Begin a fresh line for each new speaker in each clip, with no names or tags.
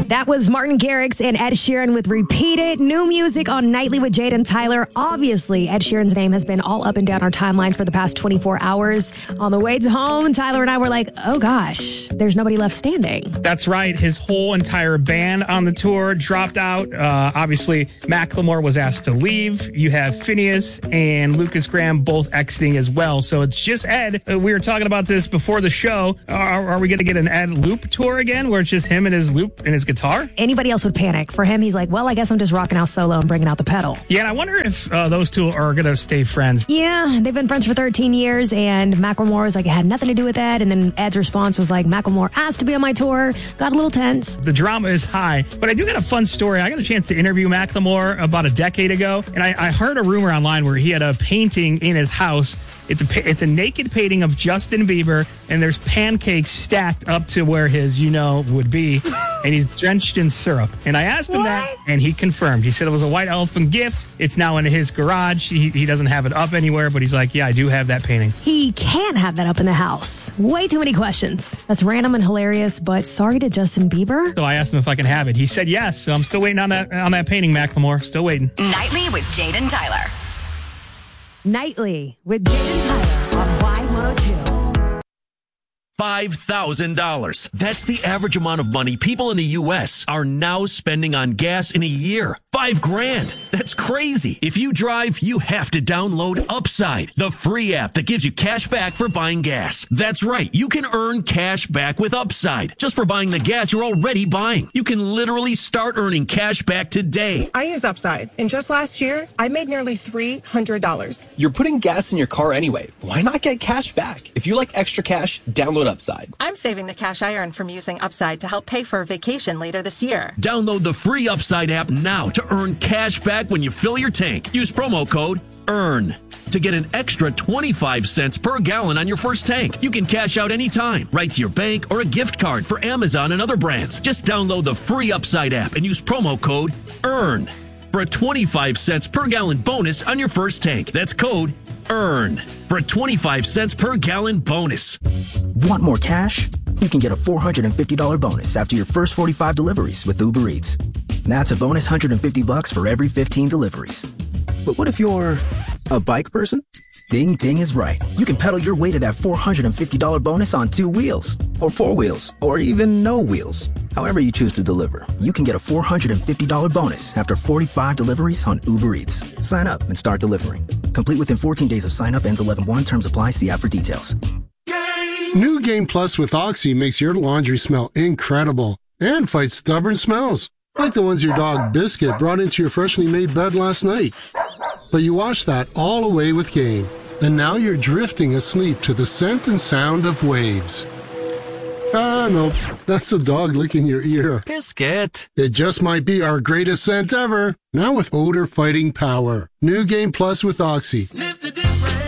That was Martin Garrix and Ed Sheeran with Repeat It. New music on Nightly with Jade and Tyler. Obviously, Ed Sheeran's name has been all up and down our timelines for the past 24 hours. On the way home, Tyler and I were like, oh gosh, there's nobody left standing.
That's right. His whole entire band on the tour dropped out. Obviously, Macklemore was asked to leave. You have Phineas and Lucas Graham both exiting as well. So it's just Ed. We were talking about this before the show. Are we going to get an Ed loop tour again where it's just him and his loop and his guitar?
Anybody else would panic. For him, he's like, well, I guess I'm just rocking out solo and bringing out the pedal.
Yeah, and I wonder if those two are going to stay friends.
Yeah, they've been friends for 13 years, and Macklemore was like, it had nothing to do with Ed. And then Ed's response was like, Macklemore asked to be on my tour. Got a little tense.
The drama is high, but I do got a fun story. I got a chance to interview Macklemore about a decade ago, and I heard a rumor online where he had a painting in his house. It's a naked painting of Justin Bieber, and there's pancakes stacked up to where his, would be, and he's drenched in syrup. And I asked him that, and he confirmed. He said it was a white elephant gift. It's now in his garage. He doesn't have it up anywhere, but he's like, yeah, I do have that painting.
He can't have that up in the house. Way too many questions. That's random and hilarious, but sorry to Justin Bieber.
So I asked him if I can have it. He said yes, so I'm still waiting on that painting, Macklemore. Still waiting.
Nightly with Jade and Tyler.
Nightly with Jade and Tyler on Y102.
$5,000. That's the average amount of money people in the U.S. are now spending on gas in a year. $5,000. That's crazy. If you drive, you have to download Upside, the free app that gives you cash back for buying gas. That's right. You can earn cash back with Upside just for buying the gas you're already buying. You can literally start earning cash back today.
I use Upside, and just last year, I made nearly $300.
You're putting gas in your car anyway. Why not get cash back? If you like extra cash, download Upside.
I'm saving the cash I earn from using Upside to help pay for a vacation later this year.
Download the free Upside app now to earn cash back when you fill your tank. Use promo code EARN to get an extra 25 cents per gallon on your first tank. You can cash out anytime, right to your bank or a gift card for Amazon and other brands. Just download the free Upside app and use promo code EARN for a 25 cents per gallon bonus on your first tank. That's code EARN for a 25 cents per gallon bonus.
Want more cash? You can get a $450 bonus after your first 45 deliveries with Uber Eats. That's a bonus $150 for every 15 deliveries. But what if you're a bike person? Ding Ding is right. You can pedal your way to that $450 bonus on 2 wheels, or 4 wheels, or even no wheels. However you choose to deliver, you can get a $450 bonus after 45 deliveries on Uber Eats. Sign up and start delivering. Complete within 14 days of sign up. Ends 11/1. Terms apply. See app for details.
New Game Plus with Oxy makes your laundry smell incredible and fights stubborn smells, like the ones your dog Biscuit brought into your freshly made bed last night. But you washed that all away with Game, and now you're drifting asleep to the scent and sound of waves. Nope, that's the dog licking your ear.
Biscuit.
It just might be our greatest scent ever, now with odor fighting power. New Game Plus with Oxy.
Sniff the difference.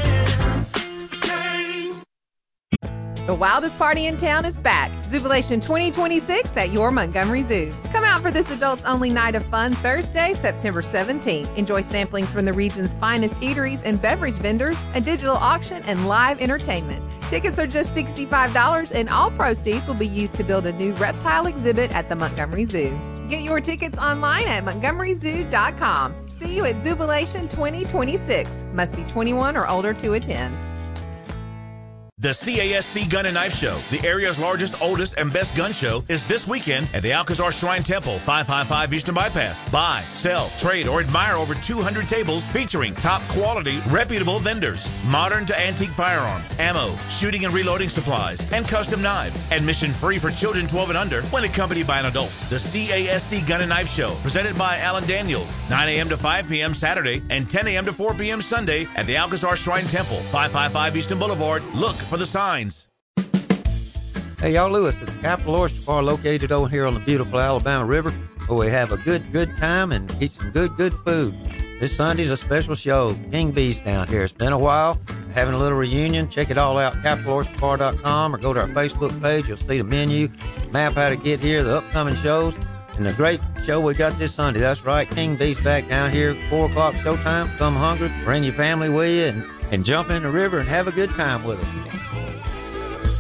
The wildest party in town is back. Jubilation 2026 at your Montgomery Zoo. Come out for this adults-only night of fun Thursday, September 17th. Enjoy samplings from the region's finest eateries and beverage vendors, a digital auction, and live entertainment. Tickets are just $65, and all proceeds will be used to build a new reptile exhibit at the Montgomery Zoo. Get your tickets online at montgomeryzoo.com. See you at Jubilation 2026. Must be 21 or older to attend.
The CASC Gun and Knife Show, the area's largest, oldest, and best gun show, is this weekend at the Alcazar Shrine Temple, 555 Eastern Bypass. Buy, sell, trade, or admire over 200 tables featuring top quality, reputable vendors, modern to antique firearms, ammo, shooting and reloading supplies, and custom knives. Admission free for children 12 and under when accompanied by an adult. The CASC Gun and Knife Show, presented by Alan Daniels, 9 a.m. to 5 p.m. Saturday and 10 a.m. to 4 p.m. Sunday at the Alcazar Shrine Temple, 555 Eastern Boulevard. Look for the signs.
Hey, y'all, Lewis at the Capital Oyster Bar located over here on the beautiful Alabama River, where we have a good time and eat some good food. This Sunday's a special show. King B's down here. It's been a while. We're having a little reunion. Check it all out, CapitalOysterBar.com, or go to our Facebook page. You'll see the menu, map how to get here, the upcoming shows, and the great show we got this Sunday. That's right, King B's back down here, 4 o'clock showtime. Come hungry, bring your family with you, and jump in the river and have a good time with us.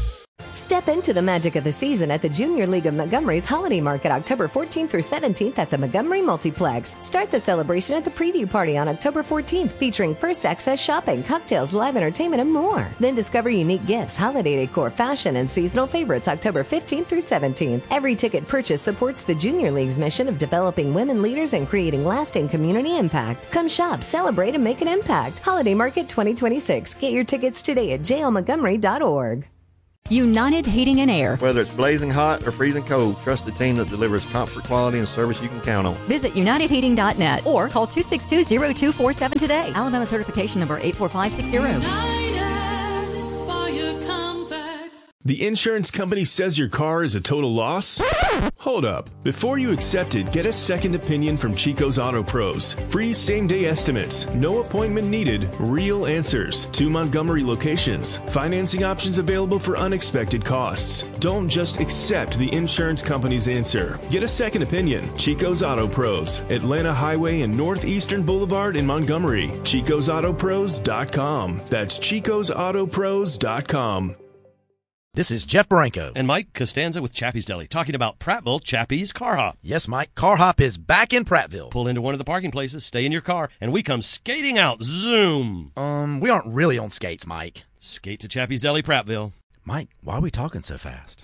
Step into the magic of the season at the Junior League of Montgomery's Holiday Market, October 14th through 17th at the Montgomery Multiplex. Start the celebration at the preview party on October 14th, featuring first access shopping, cocktails, live entertainment, and more. Then discover unique gifts, holiday decor, fashion, and seasonal favorites October 15th through 17th. Every ticket purchase supports the Junior League's mission of developing women leaders and creating lasting community impact. Come shop, celebrate, and make an impact. Holiday Market 2026. Get your tickets today at jlmontgomery.org.
United Heating and Air.
Whether it's blazing hot or freezing cold, trust the team that delivers comfort, quality, and service you can count on.
Visit UnitedHeating.net or call 262-0247 today. Alabama certification number 84560.
The insurance company says your car is a total loss? Hold up. Before you accept it, get a second opinion from Chico's Auto Pros. Free same-day estimates. No appointment needed. Real answers. 2 Montgomery locations. Financing options available for unexpected costs. Don't just accept the insurance company's answer. Get a second opinion. Chico's Auto Pros. Atlanta Highway and Northeastern Boulevard in Montgomery. ChicosAutoPros.com. That's ChicosAutoPros.com.
This is Jeff Baranko.
And Mike Costanza with Chappie's Deli, talking about Prattville Chappie's Car Hop.
Yes, Mike, Car Hop is back in Prattville.
Pull into one of the parking places, stay in your car, and we come skating out. Zoom!
We aren't really on skates, Mike.
Skate to Chappie's Deli, Prattville.
Mike, why are we talking so fast?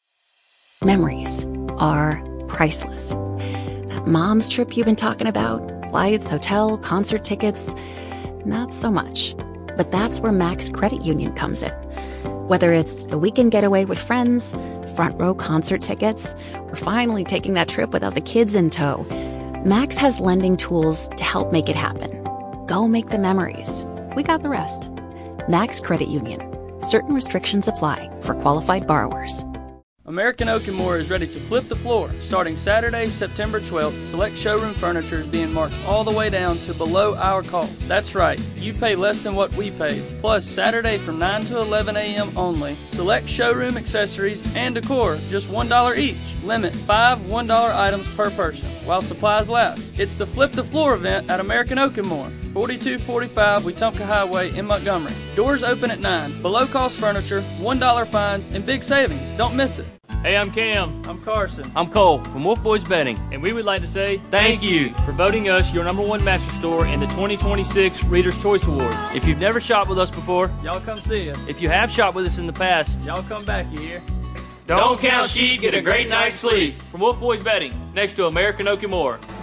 Memories are priceless. That mom's trip you've been talking about, flights, hotel, concert tickets, not so much. But that's where Max Credit Union comes in. Whether it's a weekend getaway with friends, front row concert tickets, or finally taking that trip without the kids in tow, Max has lending tools to help make it happen. Go make the memories. We got the rest. Max Credit Union. Certain restrictions apply for qualified borrowers.
American Oak & More is ready to flip the floor. Starting Saturday, September 12th, select showroom furniture is being marked all the way down to below our cost. That's right, you pay less than what we paid. Plus, Saturday from 9 to 11 a.m. only, select showroom accessories and decor, just $1 each. Limit 5 $1 items per person while supplies last. It's the Flip the Floor event at American Oak & More, 4245 Wetumpka Highway in Montgomery. Doors open at 9. Below cost furniture, $1 fines, and big savings. Don't miss it.
Hey, I'm Cam.
I'm Carson.
I'm Cole from Wolf Boys Betting, and we would like to say thank you for voting us your #1 mattress store in the 2026 Reader's Choice Awards. If you've never shopped with us before,
y'all come see us.
If you have shopped with us in the past,
y'all come back, you hear?
Don't count sheep, get a great night's sleep. From Wolf Boys Betting, next to American Oak & More.